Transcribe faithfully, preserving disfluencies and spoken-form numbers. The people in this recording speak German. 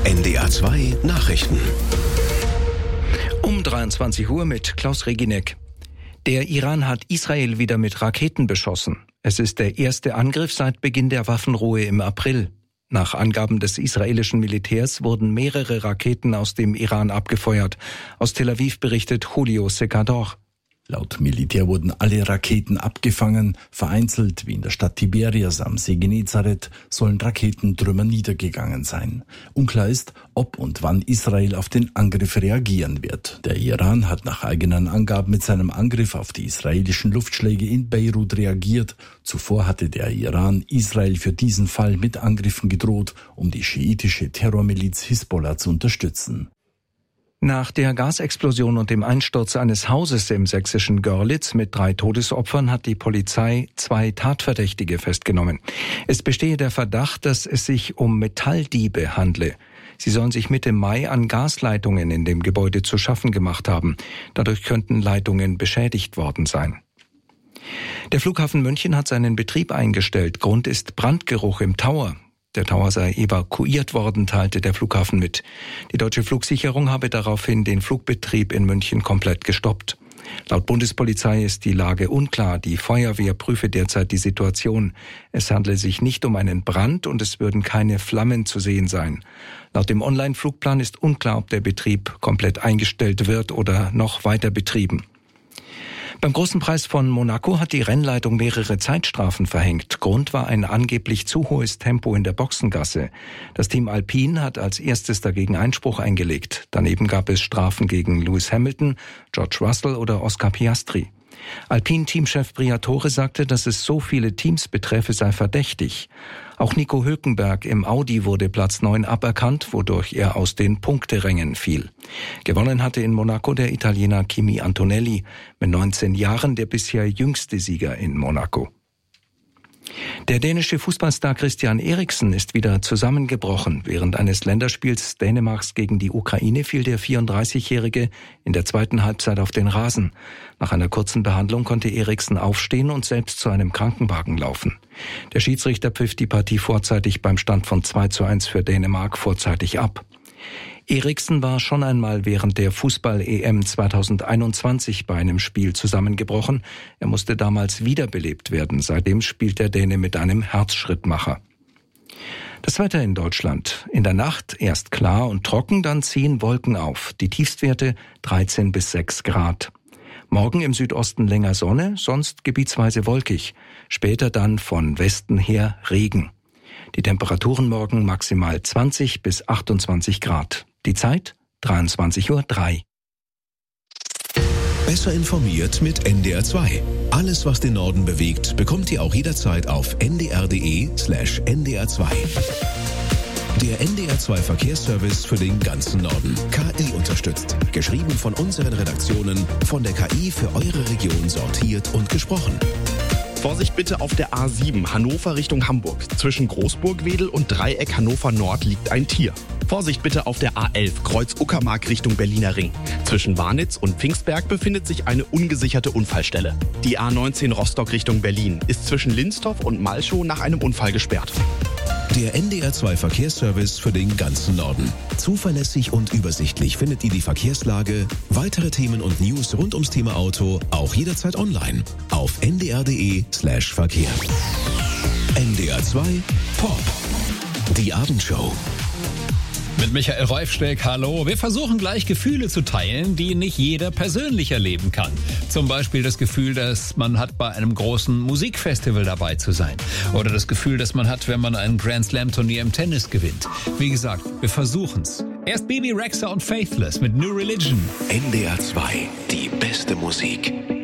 N D R zwei Nachrichten. Um dreiundzwanzig Uhr mit Klaus Reginek. Der Iran hat Israel wieder mit Raketen beschossen. Es ist der erste Angriff seit Beginn der Waffenruhe im April. Nach Angaben des israelischen Militärs wurden mehrere Raketen aus dem Iran abgefeuert. Aus Tel Aviv berichtet Julio Secador. Laut Militär wurden alle Raketen abgefangen. Vereinzelt, wie in der Stadt Tiberias am See Genezareth, sollen Raketentrümmer niedergegangen sein. Unklar ist, ob und wann Israel auf den Angriff reagieren wird. Der Iran hat nach eigenen Angaben mit seinem Angriff auf die israelischen Luftschläge in Beirut reagiert. Zuvor hatte der Iran Israel für diesen Fall mit Angriffen gedroht, um die schiitische Terrormiliz Hisbollah zu unterstützen. Nach der Gasexplosion und dem Einsturz eines Hauses im sächsischen Görlitz mit drei Todesopfern hat die Polizei zwei Tatverdächtige festgenommen. Es bestehe der Verdacht, dass es sich um Metalldiebe handle. Sie sollen sich Mitte Mai an Gasleitungen in dem Gebäude zu schaffen gemacht haben. Dadurch könnten Leitungen beschädigt worden sein. Der Flughafen München hat seinen Betrieb eingestellt. Grund ist Brandgeruch im Tower. Der Tower sei evakuiert worden, teilte der Flughafen mit. Die deutsche Flugsicherung habe daraufhin den Flugbetrieb in München komplett gestoppt. Laut Bundespolizei ist die Lage unklar. Die Feuerwehr prüfe derzeit die Situation. Es handle sich nicht um einen Brand und es würden keine Flammen zu sehen sein. Laut dem Online-Flugplan ist unklar, ob der Betrieb komplett eingestellt wird oder noch weiter betrieben. Beim Großen Preis von Monaco hat die Rennleitung mehrere Zeitstrafen verhängt. Grund war ein angeblich zu hohes Tempo in der Boxengasse. Das Team Alpine hat als erstes dagegen Einspruch eingelegt. Daneben gab es Strafen gegen Lewis Hamilton, George Russell oder Oscar Piastri. Alpine-Teamchef Briatore sagte, dass es so viele Teams betreffe, sei verdächtig. Auch Nico Hülkenberg im Audi wurde Platz neun aberkannt, wodurch er aus den Punkterängen fiel. Gewonnen hatte in Monaco der Italiener Kimi Antonelli, mit neunzehn Jahren der bisher jüngste Sieger in Monaco. Der dänische Fußballstar Christian Eriksen ist wieder zusammengebrochen. Während eines Länderspiels Dänemarks gegen die Ukraine fiel der vierunddreißigjährige in der zweiten Halbzeit auf den Rasen. Nach einer kurzen Behandlung konnte Eriksen aufstehen und selbst zu einem Krankenwagen laufen. Der Schiedsrichter pfiff die Partie vorzeitig beim Stand von zwei zu eins für Dänemark vorzeitig ab. Eriksen war schon einmal während der Fußball-E M zweitausendeinundzwanzig bei einem Spiel zusammengebrochen. Er musste damals wiederbelebt werden. Seitdem spielt der Däne mit einem Herzschrittmacher. Das Wetter in Deutschland. In der Nacht erst klar und trocken, dann ziehen Wolken auf. Die Tiefstwerte dreizehn bis sechs Grad. Morgen im Südosten länger Sonne, sonst gebietsweise wolkig. Später dann von Westen her Regen. Die Temperaturen morgen maximal zwanzig bis achtundzwanzig Grad. Die Zeit dreiundzwanzig Uhr drei. Besser informiert mit N D R zwei. Alles, was den Norden bewegt, bekommt ihr auch jederzeit auf n d r punkt d e slash n d r zwei. Der N D R zwei Verkehrsservice für den ganzen Norden. K I unterstützt. Geschrieben von unseren Redaktionen, von der K I für eure Region sortiert und gesprochen. Vorsicht bitte auf der A sieben, Hannover Richtung Hamburg. Zwischen Großburg-Wedel und Dreieck Hannover Nord liegt ein Tier. Vorsicht bitte auf der A elf, Kreuz Uckermark Richtung Berliner Ring. Zwischen Warnitz und Pfingstberg befindet sich eine ungesicherte Unfallstelle. Die A neunzehn Rostock Richtung Berlin ist zwischen Linstorf und Malchow nach einem Unfall gesperrt. Der N D R zwei Verkehrsservice für den ganzen Norden. Zuverlässig und übersichtlich findet ihr die Verkehrslage, weitere Themen und News rund ums Thema Auto auch jederzeit online auf n d r punkt d e slash verkehr. N D R zwei Pop. Die Abendshow. Mit Michael Reufsteck, hallo. Wir versuchen gleich Gefühle zu teilen, die nicht jeder persönlich erleben kann. Zum Beispiel das Gefühl, dass man hat, bei einem großen Musikfestival dabei zu sein. Oder das Gefühl, das man hat, wenn man ein Grand Slam Turnier im Tennis gewinnt. Wie gesagt, wir versuchen's. Erst Bibi Rexha und Faithless mit New Religion. N D R zwei, die beste Musik.